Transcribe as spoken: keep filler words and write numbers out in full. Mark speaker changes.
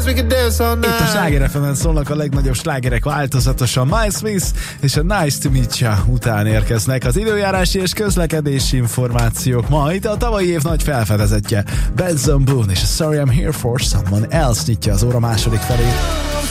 Speaker 1: Itt a Sláger ef emen szólnak a legnagyobb slágerek változatosan. Miles Smith és a Nice to Meet Ya után érkeznek az időjárási és közlekedési információk. Majd a tavalyi év nagy felfedezetje Benson Boone és a Sorry I'm Here For Someone Else nyitja az óra második felét.